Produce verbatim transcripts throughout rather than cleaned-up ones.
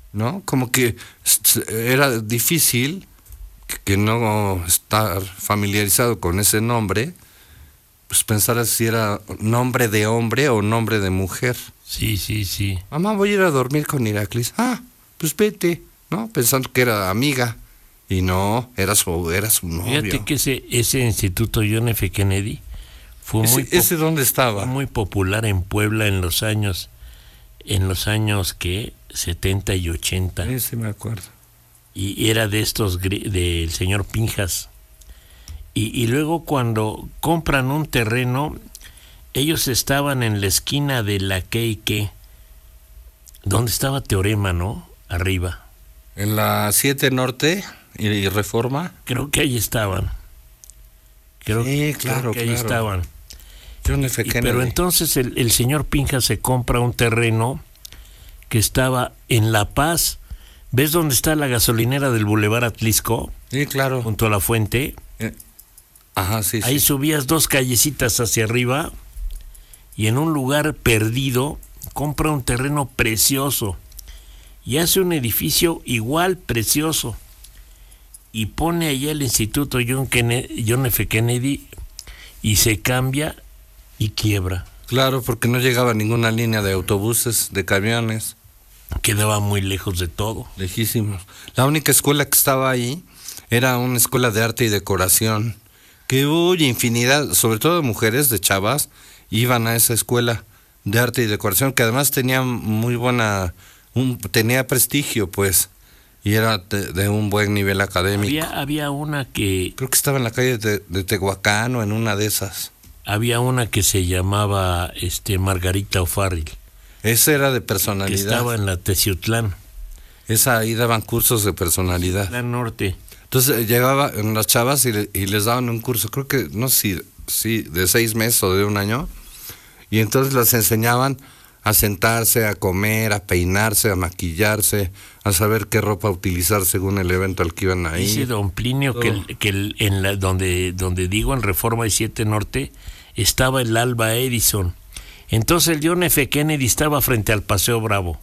¿no? Como que era difícil que no estar familiarizado con ese nombre, pues pensar si era nombre de hombre o nombre de mujer. Sí, sí, sí. Mamá, voy a ir a dormir con Iraklis. Ah, pues vete, ¿no? Pensando que era amiga. Y no, era su, era su novio. Fíjate que ese, ese instituto John F. Kennedy fue ¿Ese, muy pop- ese dónde estaba? fue muy popular en Puebla en los años, en los años que setenta y ochenta. Ese me acuerdo. Y era de estos gri- del señor Pinjas. Y, y luego cuando compran un terreno, ellos estaban en la esquina de la que y que, donde estaba Teorema, ¿no? Arriba. En la siete Norte y, y Reforma. Creo que ahí estaban. Creo, Sí, claro, creo que ahí claro. estaban. John F. Y, Kennedy. pero entonces el, el señor Pinjas se compra un terreno que estaba en La Paz. ¿Ves dónde está la gasolinera del Boulevard Atlisco? Sí, claro. Junto a la fuente. Eh, Ajá, sí, Ahí sí. subías dos callecitas hacia arriba y en un lugar perdido compra un terreno precioso y hace un edificio igual precioso y pone allá el Instituto John, Kennedy, John F. Kennedy y se cambia y quiebra. Claro, porque no llegaba ninguna línea de autobuses, de camiones. Quedaba muy lejos de todo. Lejísimos. La única escuela que estaba ahí era una escuela de arte y decoración, que hubo infinidad, sobre todo de mujeres, de chavas, iban a esa escuela de arte y decoración, que además tenía muy buena, un, tenía prestigio, pues, y era de, de un buen nivel académico. Había, había una que Creo que estaba en la calle de, de Tehuacán o en una de esas. había una que se llamaba este Margarita O'Farrill, Esa era de que personalidad. estaba en la Teciutlán, Esa ahí daban cursos de personalidad. la norte. Entonces llegaban las chavas y, le, y les daban un curso, creo que, no sé si, si de seis meses o de un año, y entonces las enseñaban a sentarse, a comer, a peinarse, a maquillarse, a saber qué ropa utilizar según el evento al que iban a ir. Dice don Plinio Todo. que, el- que el- en la, donde, donde digo en Reforma y siete Norte estaba el Alba Edison. Entonces el John F. Kennedy estaba frente al Paseo Bravo.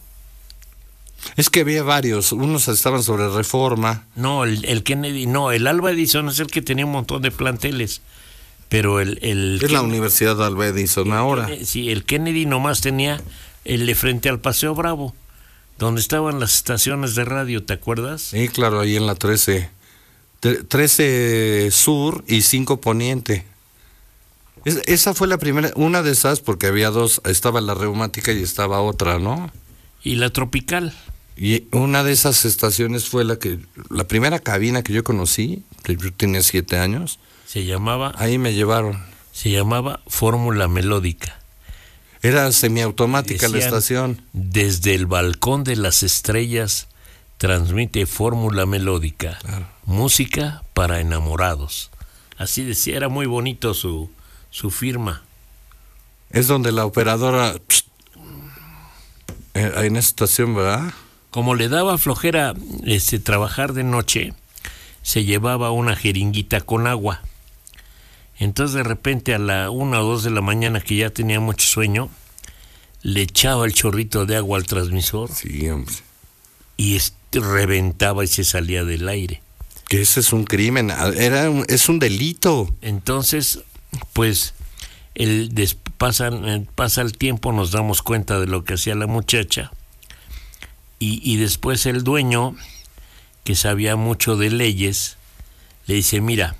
Es que había varios, unos estaban sobre Reforma. No, el, el Kennedy, no, el Alba Edison es el que tenía un montón de planteles. Pero el... el Es la Ken- Universidad de Alba Edison ahora. Kennedy- sí, el Kennedy nomás tenía el de frente al Paseo Bravo, donde estaban las estaciones de radio, ¿te acuerdas? Sí, claro, ahí en la trece. Tre- trece Sur y cinco Poniente. Es- esa fue la primera, una de esas, porque había dos, estaba la reumática y estaba otra, ¿no? Y la Tropical. Y una de esas estaciones fue la que, la primera cabina que yo conocí, que yo tenía siete años, Se llamaba, ahí me llevaron. se llamaba Fórmula Melódica. Era semiautomática la Decían, estación. desde el balcón de las estrellas transmite Fórmula Melódica, Claro. música para enamorados. Así decía, era muy bonito su, su firma. Es donde la operadora, pst, eh, en esa estación, ¿verdad? Como le daba flojera este, trabajar de noche, se llevaba una jeringuita con agua. Entonces de repente a la una o dos de la mañana, que ya tenía mucho sueño, le echaba el chorrito de agua al transmisor Sí, hombre. y este, reventaba y se salía del aire. Que ese es un crimen, era un- es un delito. Entonces, pues, el des- pasan, eh, pasa el tiempo, nos damos cuenta de lo que hacía la muchacha, y, y después el dueño, que sabía mucho de leyes, le dice, mira,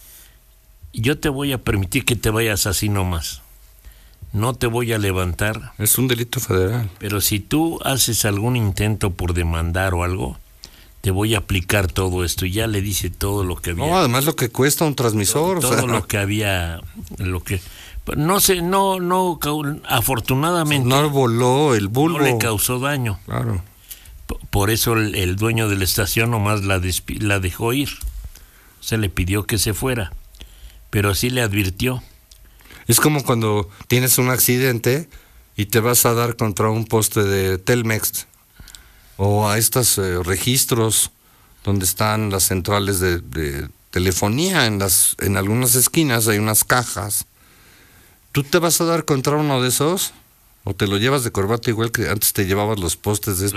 yo te voy a permitir que te vayas así nomás, no te voy a levantar, Es un delito federal. pero si tú haces algún intento por demandar o algo, te voy a aplicar todo esto. Y ya le dice todo lo que había. No, además lo que cuesta un transmisor. todo o sea, lo que había, lo que no sé, no, no, cau- afortunadamente no voló el bulbo. no le causó daño. Claro. P- Por eso el, el dueño de la estación nomás la, despi- la dejó ir. Se le pidió que se fuera, pero sí le advirtió. Es como cuando tienes un accidente y te vas a dar contra un poste de Telmex o a estos eh, registros donde están las centrales de, de telefonía. En las en algunas esquinas hay unas cajas. ¿Tú te vas a dar contra uno de esos? ¿O te lo llevas de corbata igual que antes te llevabas los postes de estos?